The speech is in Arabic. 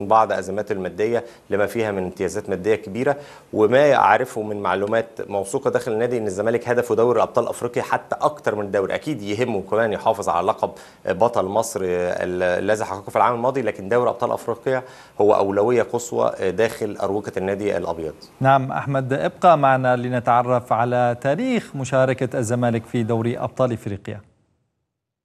بعض أزمات المادية لما فيها من امتيازات مادية كبيرة. وما أعرفه من معلومات موثوقة داخل النادي أن الزمالك هدفه دوري أبطال أفريقيا حتى أكتر من الدوري. أكيد يهمه كمان يحافظ على لقب بطل مصر الذي حققه في العام الماضي، لكن دوري أبطال أفريقيا هو أولوية قصوى داخل أروقة النادي الأبيض. نعم أحمد، ابقى معنا لنتعرف على تاريخ مشاركة الزمالك في دوري أبطال أفريقيا.